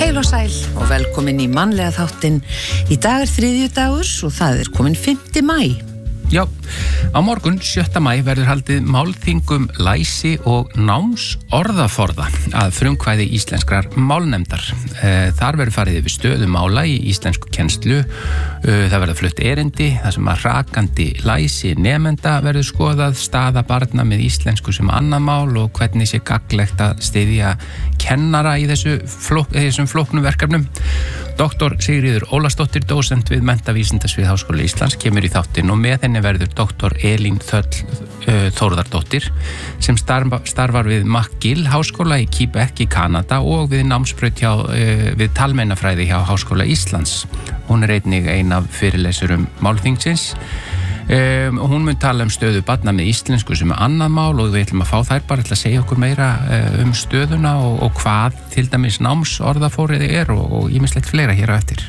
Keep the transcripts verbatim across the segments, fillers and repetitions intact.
Heil og sæl og velkomin í mannlega þáttinn. Í dag er þriðjudagur og það er komin fimmti maí. Já, á morgun sjötta maí verður haldið málþingum læsi og náms orðaforða að frumkvæði íslenskrar málnefndar. Þar verður farið yfir stöðu mála í íslensku kennslu. Það verður flutt erindi, það sem að rakandi læsi nemenda verður skoðað, staða barna með íslensku sem annað mál og hvernig sé gagnlegt að styðja kennara í þessu flók, þessum flóknum verkefnum. Doktor Sigríður Ólafsdóttir, dósent við Menntavísindasvið Háskóla Íslands, kemur í þáttinn og með henni verður doktor Elín Þöll uh, Þórðardóttir sem starfa, starfar við McGill Háskóla í Quebec í Kanada og við námsbraut hjá, uh, við talmeinafræði hjá Háskóla Íslands. Hún er einnig ein af fyrirlesurum málþingsins. Um, og hún mun tala um stöðu barna með íslensku sem er annað mál og við ætlum að fá þær bara til að segja okkur meira uh, um stöðuna og, og hvað til dæmis námsorðaforriði er og, og ýmislegt fleira hér á eftir.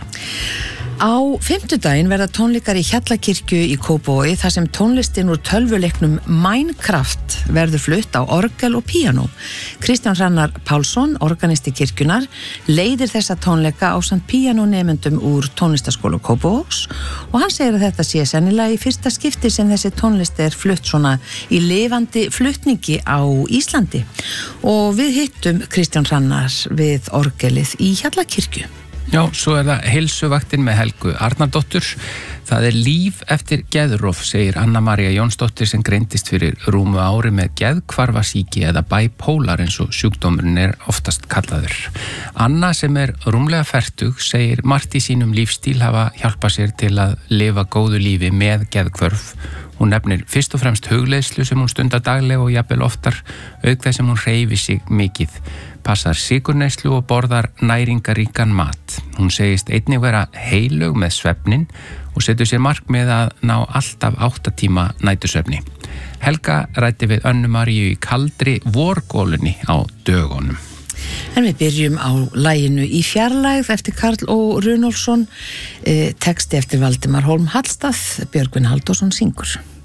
Á fimmtudaginn verða tónleikar í Hjallakirkju í Kópavogi þar sem tónlistin úr tölvuleiknum Minecraft verður flutt á orgel og píanó. Kristján Hrannar Pálsson, organisti kirkjunar, leiðir þessa tónleika ásamt píanónemendum úr tónlistaskóla Kópavogs og hann segir að þetta sé sennilega í fyrsta skipti sem þessi tónlist er flutt svona í lifandi flutningi á Íslandi. Og við hittum Kristján Hrannar við orgelið í Hjallakirkju. Já, svo er það heilsuvaktin með Helgu Arnardóttur. Það er líf eftir geðrof, segir Anna María Jónsdóttir sem greindist fyrir rúmu ári með geðhvarfasýki eða bipolar eins og sjúkdómurinn er oftast kallaður. Anna sem er rúmlega fertug segir margt í sínum lífstíl hafa hjálpað sér til að lifa góðu lífi með geðhvörf. Hún nefnir fyrst og fremst hugleiðslu sem hún stundar daglega og jafnvel oftar, auk þess sem hún hreyfi sig mikið, passar sykurneyslu og borðar næringaríkan mat. Hún segist einnig vera heilög með svefnin og setur sér markmið að ná alltaf átta tíma nætursvefni. Helga ræddi við Önnu Maríu í kaldri vorgólunni á dögunum. En við byrjum á laginu Í fjarlægð eftir Karl Ó. Runólfsson, eh, texti eftir Valdimar Hólm Hallstað, Björgvin Halldórsson syngur.